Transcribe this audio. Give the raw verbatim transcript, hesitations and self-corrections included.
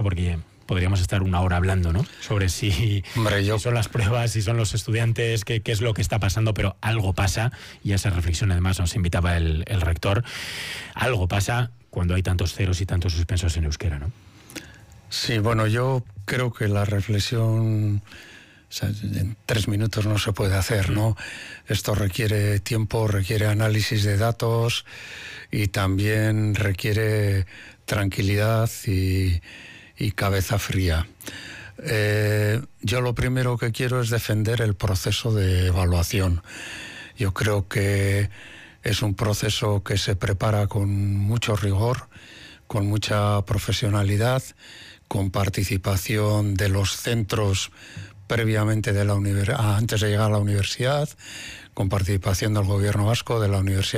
porque podríamos estar una hora hablando, ¿no? Sobre si, Hombre, yo... si son las pruebas, si son los estudiantes, qué, qué es lo que está pasando, pero algo pasa, y a esa reflexión además nos invitaba el, el rector. Algo pasa cuando hay tantos ceros y tantos suspensos en euskera, ¿no? Sí, bueno, yo creo que la reflexión, o sea, en tres minutos no se puede hacer, ¿no? Esto requiere tiempo, requiere análisis de datos y también requiere tranquilidad y, y cabeza fría. Eh, yo lo primero que quiero es defender el proceso de evaluación. Yo creo que es un proceso que se prepara con mucho rigor, con mucha profesionalidad, con participación de los centros previamente de la univers- antes de llegar a la universidad, con participación del gobierno vasco, de la universidad.